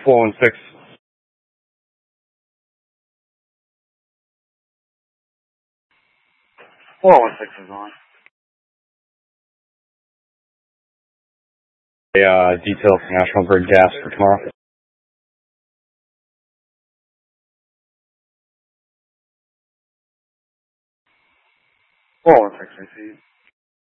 416. 416 is on. Detail for National Grid Gas for tomorrow. 416, I see.